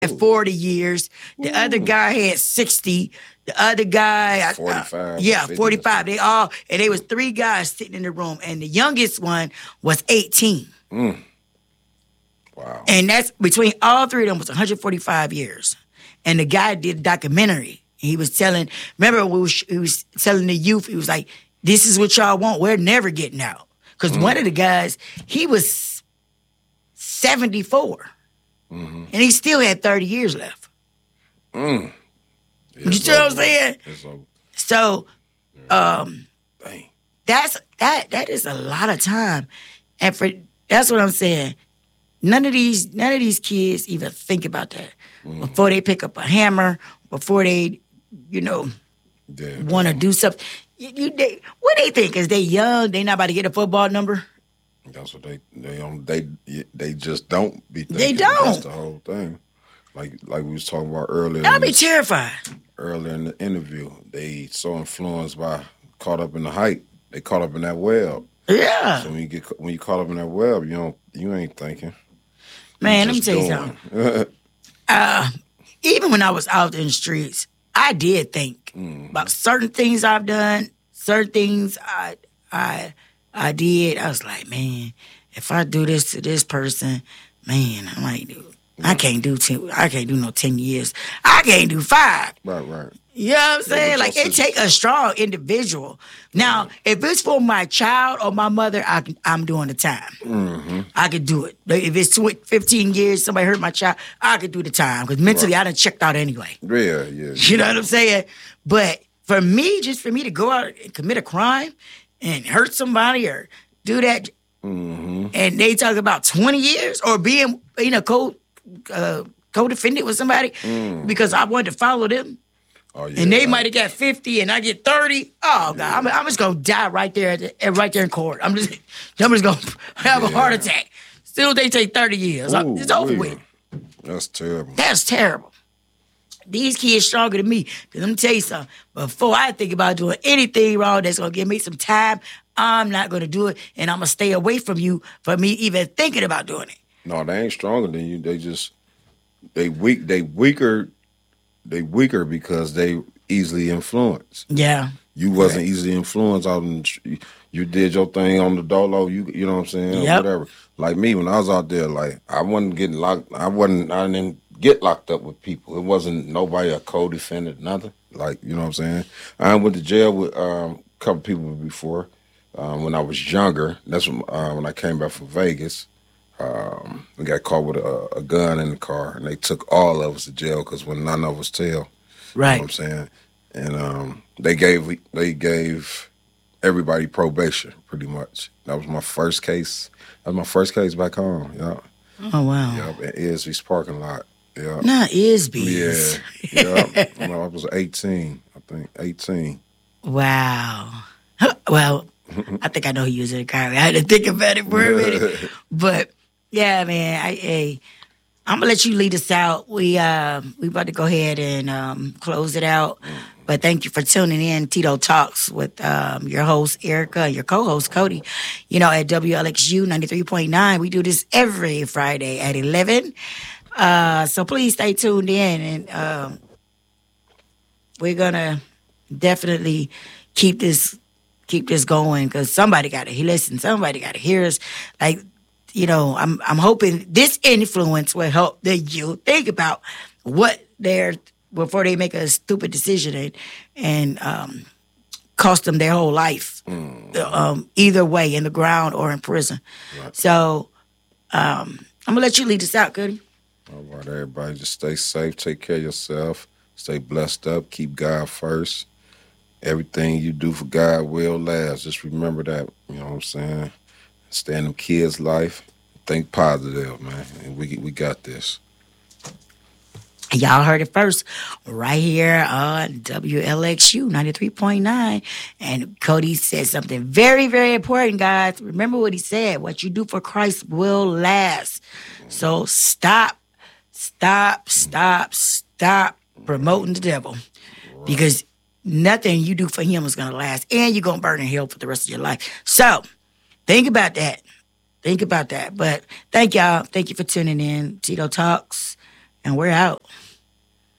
had 40 years. The other guy had 60. The other guy, 45. Yeah, 45. They was 3 guys sitting in the room, and the youngest one was 18. Wow. And that's between all 3 of them was 145 years. And the guy did a documentary. He was telling, remember, he was telling the youth, he was like, this is what y'all want. We're never getting out. Because one of the guys, he was 74. And he still had 30 years left. Yeah, You see what I'm saying? So, Dang. that is a lot of time. And that's what I'm saying. None of these kids even think about that before they pick up a hammer, before they, want to do something. What they think? Is they young? They not about to get a football number? That's what they just don't be thinking. They don't. That's the whole thing. Like we was talking about earlier. I'll be terrified. Earlier in the interview, they so influenced by caught up in the hype. They caught up in that web. Yeah. So when you caught up in that web, you ain't thinking. Man, let me tell you something. Even when I was out in the streets, I did think about certain things I've done, certain things I did. I was like, man, if I do this to this person, man, I can't do no 10 years. I can't do 5. Right. You know what I'm saying? Like, it take a strong individual. Now, if it's for my child or my mother, I'm doing the time. I could do it. If it's 15 years, somebody hurt my child, I could do the time. Because mentally, I done checked out anyway. Yeah. You know what I'm saying? But for me, just for me to go out and commit a crime and hurt somebody or do that, and they talk about 20 years or being, co-defendant with somebody because I wanted to follow them. Oh, yeah. And they might have got 50 and I get 30. Oh, God, I'm just going to die right there in court. I'm just going to have a heart attack. Still, they take 30 years. It's over with. That's terrible. That's terrible. These kids stronger than me. Because let me tell you something. Before I think about doing anything wrong that's going to give me some time, I'm not going to do it. And I'm going to stay away from you for me even thinking about doing it. No, they ain't stronger than you. They weaker because they easily influenced. Yeah. You wasn't easily influenced out in the street. You did your thing on the dolo, you know what I'm saying? Yep. Whatever. Like me, when I was out there, like I wasn't getting locked. I didn't get locked up with people. It wasn't nobody a co-defendant, nothing. Like, you know what I'm saying? I went to jail with a couple people before when I was younger. That's when I came back from Vegas. We got caught with a gun in the car, and they took all of us to jail because when none of us tell. Right. You know what I'm saying? And they gave everybody probation, pretty much. That was my first case. That was my first case back home. Yeah. Oh, wow. Yeah, in Isby's parking lot. Yeah. Not Isby's. Yeah. I was 18, I think. 18. Wow. Well, I think I know who you was in the car. I had to think about it for a minute. But, yeah, man, I'm going to let you lead us out. We about to go ahead and close it out. But thank you for tuning in, Tito Talks, with your host, Erica, and your co-host, Cody, at WLXU 93.9. We do this every Friday at 11. So please stay tuned in. And we're going to definitely keep this going because somebody got to listen. Somebody got to hear us. Like, I'm hoping this influence will help the youth think about what they're before they make a stupid decision and cost them their whole life, either way, in the ground or in prison. Right. So I'm going to let you lead us out, Cody. All right, everybody, just stay safe, take care of yourself, stay blessed up, keep God first. Everything you do for God will last. Just remember that, you know what I'm saying? Stay in them kids' life. Think positive, man, and we got this. Y'all heard it first right here on WLXU 93.9. And Cody said something very, very important, guys. Remember what he said. What you do for Christ will last. So stop promoting the devil. Because nothing you do for him is going to last. And you're going to burn in hell for the rest of your life. So think about that. But thank y'all. Thank you for tuning in. Tito Talks. and we're out.